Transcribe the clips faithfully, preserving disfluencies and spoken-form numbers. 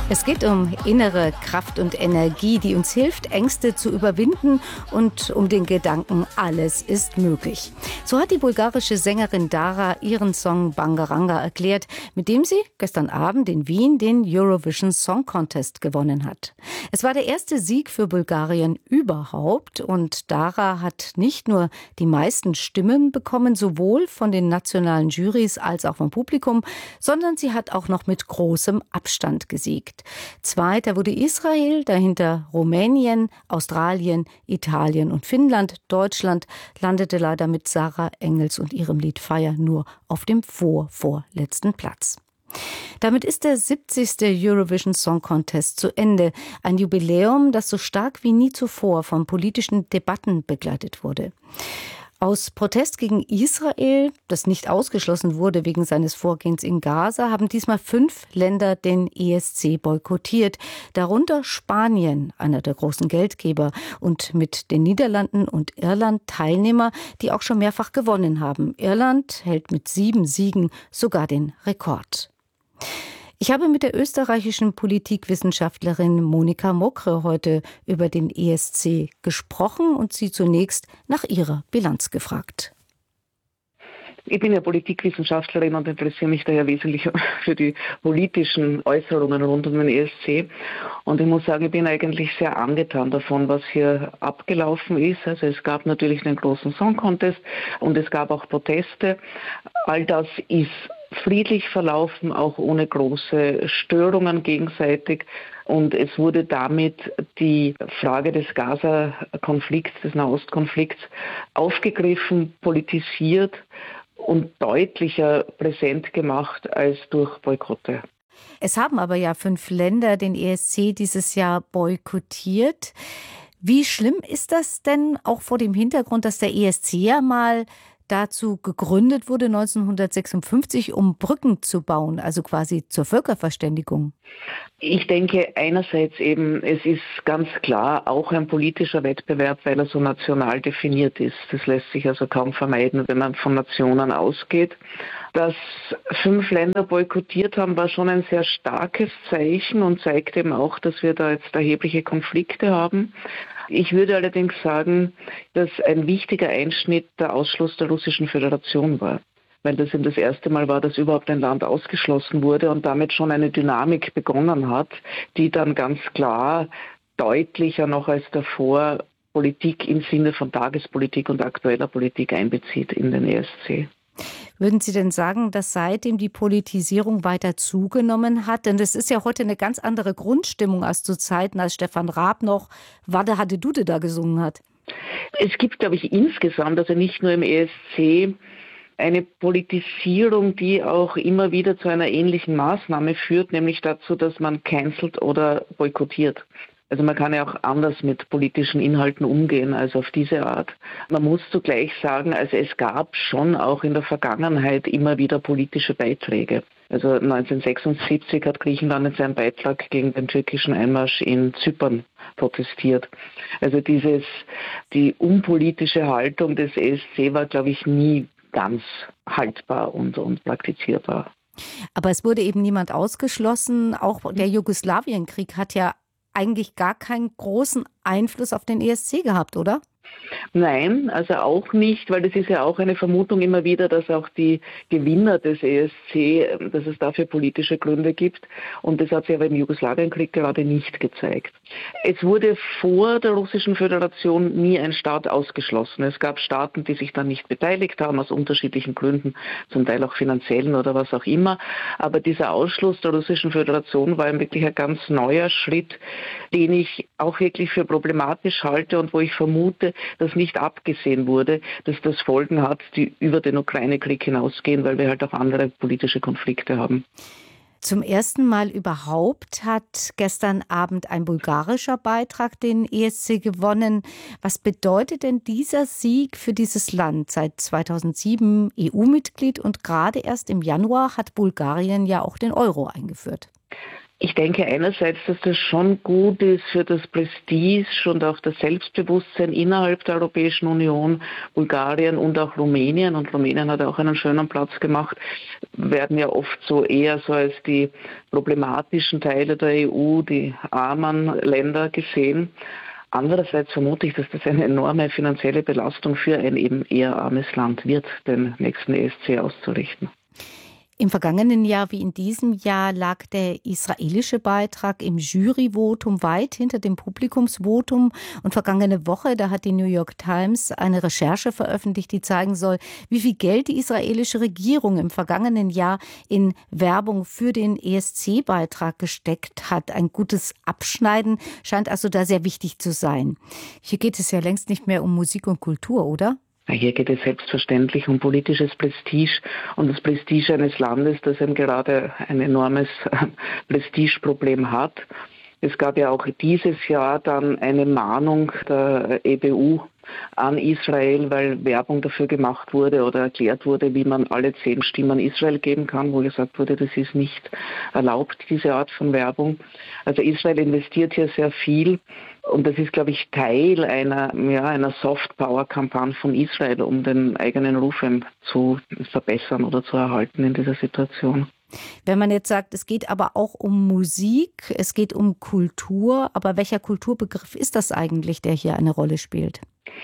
Es geht um innere Kraft und Energie, die uns hilft, Ängste zu überwinden und um den Gedanken, alles ist möglich. So hat die bulgarische Sängerin Dara ihren Song Bangaranga erklärt, mit dem sie gestern Abend in Wien den Eurovision Song Contest gewonnen hat. Es war der erste Sieg für Bulgarien überhaupt und Dara hat nicht nur die meisten Stimmen bekommen, sowohl von den nationalen Jurys als auch vom Publikum, sondern sie hat auch noch mit großem Abstand gesiegt. Zweiter wurde Israel, dahinter Rumänien, Australien, Italien und Finnland. Deutschland landete leider mit Sarah Engels und ihrem Lied Fire nur auf dem vorvorletzten Platz. Damit ist der siebzigste Eurovision Song Contest zu Ende. Ein Jubiläum, das so stark wie nie zuvor von politischen Debatten begleitet wurde. Aus Protest gegen Israel, das nicht ausgeschlossen wurde wegen seines Vorgehens in Gaza, haben diesmal fünf Länder den E S C boykottiert. Darunter Spanien, einer der großen Geldgeber, und mit den Niederlanden und Irland Teilnehmer, die auch schon mehrfach gewonnen haben. Irland hält mit sieben Siegen sogar den Rekord. Ich habe mit der österreichischen Politikwissenschaftlerin Monika Mokre heute über den E S C gesprochen und sie zunächst nach ihrer Bilanz gefragt. Ich bin ja Politikwissenschaftlerin und interessiere mich daher wesentlich für die politischen Äußerungen rund um den E S C. Und ich muss sagen, ich bin eigentlich sehr angetan davon, was hier abgelaufen ist. Also es gab natürlich den großen Song Contest und es gab auch Proteste. All das ist friedlich verlaufen, auch ohne große Störungen gegenseitig. Und es wurde damit die Frage des Gaza-Konflikts, des Nahostkonflikts aufgegriffen, politisiert und deutlicher präsent gemacht als durch Boykotte. Es haben aber ja fünf Länder den E S C dieses Jahr boykottiert. Wie schlimm ist das denn auch vor dem Hintergrund, dass der E S C ja mal dazu gegründet wurde, neunzehnhundertsechsundfünfzig, um Brücken zu bauen, also quasi zur Völkerverständigung? Ich denke einerseits eben, es ist ganz klar auch ein politischer Wettbewerb, weil er so national definiert ist. Das lässt sich also kaum vermeiden, wenn man von Nationen ausgeht. Dass fünf Länder boykottiert haben, war schon ein sehr starkes Zeichen und zeigt eben auch, dass wir da jetzt erhebliche Konflikte haben. Ich würde allerdings sagen, dass ein wichtiger Einschnitt der Ausschluss der Russischen Föderation war, weil das eben das erste Mal war, dass überhaupt ein Land ausgeschlossen wurde und damit schon eine Dynamik begonnen hat, die dann ganz klar deutlicher noch als davor Politik im Sinne von Tagespolitik und aktueller Politik einbezieht in den E S C. Würden Sie denn sagen, dass seitdem die Politisierung weiter zugenommen hat? Denn das ist ja heute eine ganz andere Grundstimmung als zu Zeiten, als Stefan Raab noch Wadde Hadde Dudde da gesungen hat. Es gibt, glaube ich, insgesamt, also nicht nur im E S C, eine Politisierung, die auch immer wieder zu einer ähnlichen Maßnahme führt, nämlich dazu, dass man cancelt oder boykottiert. Also man kann ja auch anders mit politischen Inhalten umgehen als auf diese Art. Man muss zugleich sagen, also es gab schon auch in der Vergangenheit immer wieder politische Beiträge. Also neunzehnhundertsechsundsiebzig hat Griechenland in seinem Beitrag gegen den türkischen Einmarsch in Zypern protestiert. Also dieses, die unpolitische Haltung des E S C war, glaube ich, nie ganz haltbar und, und praktizierbar. Aber es wurde eben niemand ausgeschlossen. Auch der Jugoslawienkrieg hat ja eigentlich gar keinen großen Einfluss auf den E S C gehabt, oder? Nein, also auch nicht, weil das ist ja auch eine Vermutung immer wieder, dass auch die Gewinner des E S C, dass es dafür politische Gründe gibt. Und das hat sich aber im Jugoslawienkrieg gerade nicht gezeigt. Es wurde vor der Russischen Föderation nie ein Staat ausgeschlossen. Es gab Staaten, die sich dann nicht beteiligt haben, aus unterschiedlichen Gründen, zum Teil auch finanziellen oder was auch immer. Aber dieser Ausschluss der Russischen Föderation war wirklich ein ganz neuer Schritt, den ich auch wirklich für problematisch halte und wo ich vermute, dass nicht abgesehen wurde, dass das Folgen hat, die über den Ukraine-Krieg hinausgehen, weil wir halt auch andere politische Konflikte haben. Zum ersten Mal überhaupt hat gestern Abend ein bulgarischer Beitrag den E S C gewonnen. Was bedeutet denn dieser Sieg für dieses Land? Seit zweitausendsieben E U-Mitglied und gerade erst im Januar hat Bulgarien ja auch den Euro eingeführt. Ich denke einerseits, dass das schon gut ist für das Prestige und auch das Selbstbewusstsein innerhalb der Europäischen Union. Bulgarien und auch Rumänien, und Rumänien hat auch einen schönen Platz gemacht, werden ja oft so eher so als die problematischen Teile der E U, die armen Länder gesehen. Andererseits vermute ich, dass das eine enorme finanzielle Belastung für ein eben eher armes Land wird, den nächsten E S C auszurichten. Im vergangenen Jahr wie in diesem Jahr lag der israelische Beitrag im Juryvotum weit hinter dem Publikumsvotum. Und vergangene Woche, da hat die New York Times eine Recherche veröffentlicht, die zeigen soll, wie viel Geld die israelische Regierung im vergangenen Jahr in Werbung für den E S C-Beitrag gesteckt hat. Ein gutes Abschneiden scheint also da sehr wichtig zu sein. Hier geht es ja längst nicht mehr um Musik und Kultur, oder? Hier geht es selbstverständlich um politisches Prestige und das Prestige eines Landes, das eben gerade ein enormes Prestigeproblem hat. Es gab ja auch dieses Jahr dann eine Mahnung der E B U an Israel, weil Werbung dafür gemacht wurde oder erklärt wurde, wie man alle zehn Stimmen Israel geben kann, wo gesagt wurde, das ist nicht erlaubt, diese Art von Werbung. Also Israel investiert hier sehr viel. Und das ist, glaube ich, Teil einer, ja, einer Soft-Power-Kampagne von Israel, um den eigenen Ruf zu verbessern oder zu erhalten in dieser Situation. Wenn man jetzt sagt, es geht aber auch um Musik, es geht um Kultur, aber welcher Kulturbegriff ist das eigentlich, der hier eine Rolle spielt?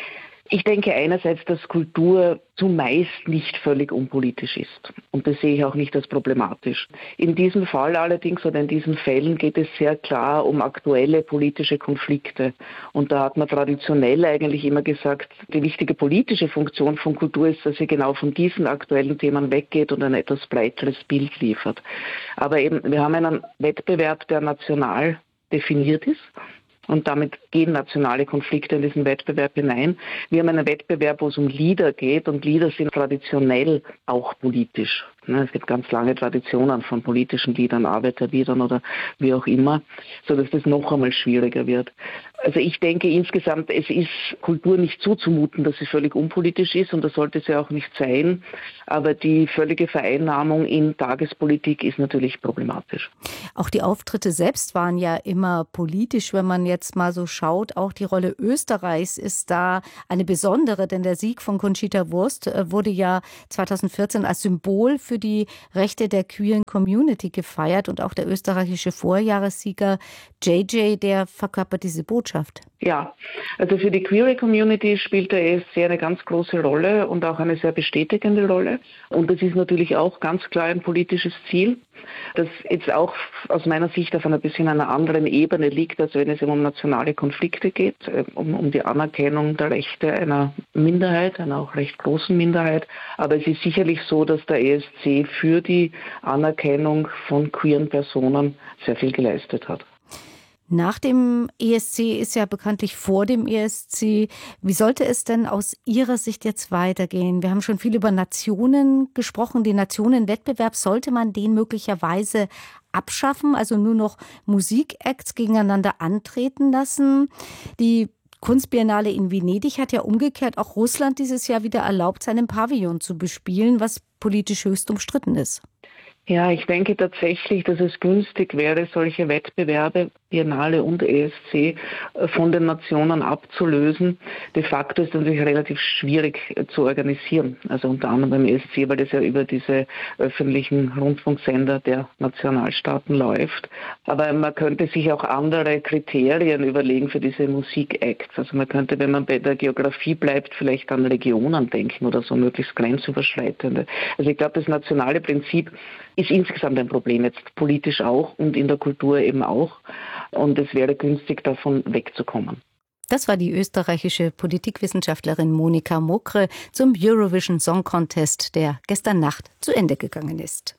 Ich denke einerseits, dass Kultur zumeist nicht völlig unpolitisch ist. Und das sehe ich auch nicht als problematisch. In diesem Fall allerdings oder in diesen Fällen geht es sehr klar um aktuelle politische Konflikte. Und da hat man traditionell eigentlich immer gesagt, die wichtige politische Funktion von Kultur ist, dass sie genau von diesen aktuellen Themen weggeht und ein etwas breiteres Bild liefert. Aber eben, wir haben einen Wettbewerb, der national definiert ist. Und damit gehen nationale Konflikte in diesen Wettbewerb hinein. Wir haben einen Wettbewerb, wo es um Lieder geht, und Lieder sind traditionell auch politisch. Es gibt ganz lange Traditionen von politischen Liedern, Arbeiterliedern oder wie auch immer, sodass das noch einmal schwieriger wird. Also ich denke insgesamt, es ist Kultur nicht zuzumuten, dass sie völlig unpolitisch ist, und das sollte sie auch nicht sein. Aber die völlige Vereinnahmung in Tagespolitik ist natürlich problematisch. Auch die Auftritte selbst waren ja immer politisch, wenn man jetzt mal so schaut. Auch die Rolle Österreichs ist da eine besondere, denn der Sieg von Conchita Wurst wurde ja zweitausendvierzehn als Symbol für die Rechte der queeren Community gefeiert, und auch der österreichische Vorjahressieger J J, der verkörpert diese Botschaft. Ja, also für die queere Community spielt der E S C eine ganz große Rolle und auch eine sehr bestätigende Rolle. Und das ist natürlich auch ganz klar ein politisches Ziel, das jetzt auch aus meiner Sicht auf einer bisschen einer anderen Ebene liegt, als wenn es um nationale Konflikte geht, um, um die Anerkennung der Rechte einer Minderheit, einer auch recht großen Minderheit. Aber es ist sicherlich so, dass der E S C für die Anerkennung von queeren Personen sehr viel geleistet hat. Nach dem E S C ist ja bekanntlich vor dem E S C. Wie sollte es denn aus Ihrer Sicht jetzt weitergehen? Wir haben schon viel über Nationen gesprochen. Den Nationenwettbewerb, sollte man den möglicherweise abschaffen, also nur noch Musikacts gegeneinander antreten lassen? Die Kunstbiennale in Venedig hat ja umgekehrt auch Russland dieses Jahr wieder erlaubt, seinen Pavillon zu bespielen, was politisch höchst umstritten ist. Ja, ich denke tatsächlich, dass es günstig wäre, solche Wettbewerbe, Biennale und E S C, von den Nationen abzulösen. De facto ist es natürlich relativ schwierig zu organisieren, also unter anderem beim E S C, weil das ja über diese öffentlichen Rundfunksender der Nationalstaaten läuft. Aber man könnte sich auch andere Kriterien überlegen für diese Musikacts. Also man könnte, wenn man bei der Geografie bleibt, vielleicht an Regionen denken oder so, möglichst grenzüberschreitende. Also ich glaube, das nationale Prinzip ist insgesamt ein Problem, jetzt politisch auch und in der Kultur eben auch. Und es wäre günstig, davon wegzukommen. Das war die österreichische Politikwissenschaftlerin Monika Mokre zum Eurovision Song Contest, der gestern Nacht zu Ende gegangen ist.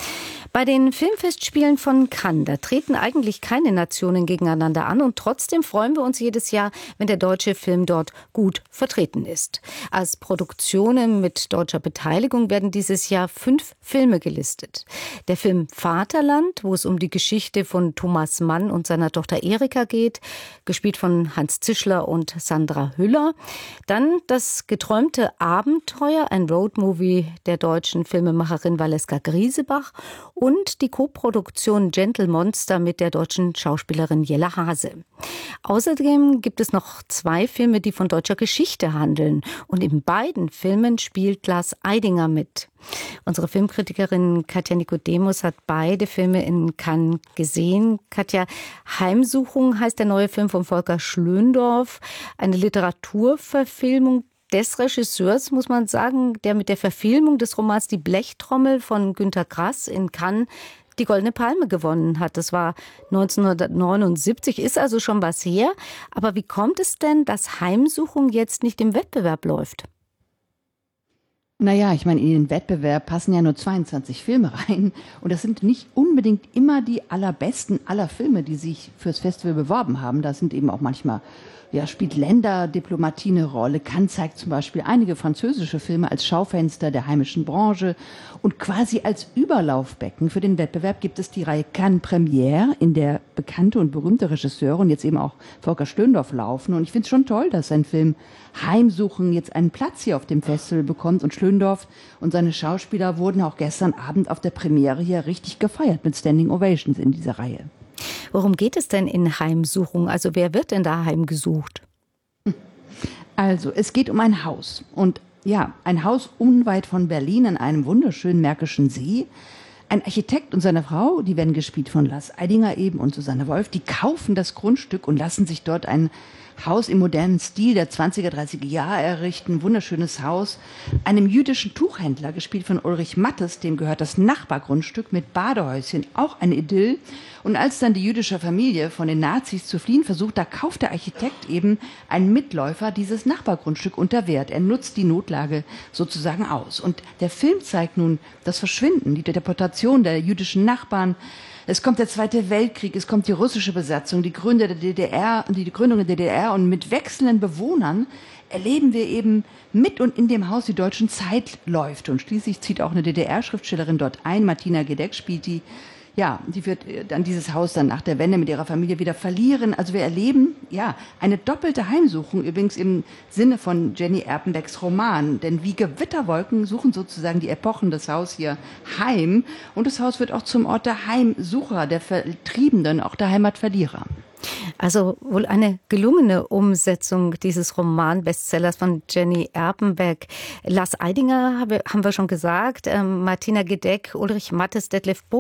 Bei den Filmfestspielen von Cannes, da treten eigentlich keine Nationen gegeneinander an, und trotzdem freuen wir uns jedes Jahr, wenn der deutsche Film dort gut vertreten ist. Als Produktionen mit deutscher Beteiligung werden dieses Jahr fünf Filme gelistet. Der Film Vaterland, wo es um die Geschichte von Thomas Mann und seiner Tochter Erika geht, gespielt von Hans Zischler und Sandra Hüller. Dann Das geträumte Abenteuer, ein Roadmovie der deutschen Filmemacherin Valeska Griesebach. und die Koproduktion Gentle Monster mit der deutschen Schauspielerin Jelle Hase. Außerdem gibt es noch zwei Filme, die von deutscher Geschichte handeln. Und in beiden Filmen spielt Lars Eidinger mit. Unsere Filmkritikerin Katja Nikodemus hat beide Filme in Cannes gesehen. Katja, Heimsuchung heißt der neue Film von Volker Schlöndorff, eine Literaturverfilmung des Regisseurs, muss man sagen, der mit der Verfilmung des Romans Die Blechtrommel von Günter Grass in Cannes die Goldene Palme gewonnen hat. Das war neunzehnhundertneunundsiebzig, ist also schon was her. Aber wie kommt es denn, dass Heimsuchung jetzt nicht im Wettbewerb läuft? Naja, ich meine, in den Wettbewerb passen ja nur zweiundzwanzig Filme rein. Und das sind nicht unbedingt immer die allerbesten aller Filme, die sich fürs Festival beworben haben. Da sind eben auch manchmal, ja, spielt Länderdiplomatie eine Rolle. Cannes zeigt zum Beispiel einige französische Filme als Schaufenster der heimischen Branche. Und quasi als Überlaufbecken für den Wettbewerb gibt es die Reihe Cannes Premiere, in der bekannte und berühmte Regisseure und jetzt eben auch Volker Schlöndorff laufen. Und ich finde es schon toll, dass sein Film Heimsuchen jetzt einen Platz hier auf dem Festival bekommt. Und Schlöndorff und seine Schauspieler wurden auch gestern Abend auf der Premiere hier richtig gefeiert mit Standing Ovations in dieser Reihe. Worum geht es denn in Heimsuchung? Also wer wird denn da heimgesucht? Also, es geht um ein Haus. Und ja, ein Haus unweit von Berlin an einem wunderschönen Märkischen See. Ein Architekt und seine Frau, die werden gespielt von Lars Eidinger eben und Susanne Wolf, die kaufen das Grundstück und lassen sich dort ein Haus im modernen Stil der zwanziger, dreißiger Jahre errichten. Wunderschönes Haus. Einem jüdischen Tuchhändler, gespielt von Ulrich Mattes, dem gehört das Nachbargrundstück mit Badehäuschen, auch ein Idyll. Und als dann die jüdische Familie von den Nazis zu fliehen versucht, da kauft der Architekt eben einen Mitläufer dieses Nachbargrundstück unter Wert. Er nutzt die Notlage sozusagen aus. Und der Film zeigt nun das Verschwinden, die Deportation der jüdischen Nachbarn. Es kommt der Zweite Weltkrieg, es kommt die russische Besatzung, die Gründung der D D R, die Gründung der D D R und mit wechselnden Bewohnern erleben wir eben mit und in dem Haus die deutschen Zeitläufe. Und schließlich zieht auch eine D D R-Schriftstellerin dort ein, Martina Gedeck spielt die. Ja, die wird dann dieses Haus dann nach der Wende mit ihrer Familie wieder verlieren. Also wir erleben, ja, eine doppelte Heimsuchung, übrigens im Sinne von Jenny Erpenbecks Roman. Denn wie Gewitterwolken suchen sozusagen die Epochen das Haus hier heim. Und das Haus wird auch zum Ort der Heimsucher, der Vertriebenen, auch der Heimatverlierer. Also wohl eine gelungene Umsetzung dieses Roman-Bestsellers von Jenny Erpenbeck. Lars Eidinger haben wir schon gesagt, ähm, Martina Gedeck, Ulrich Mattes, Detlef Buch.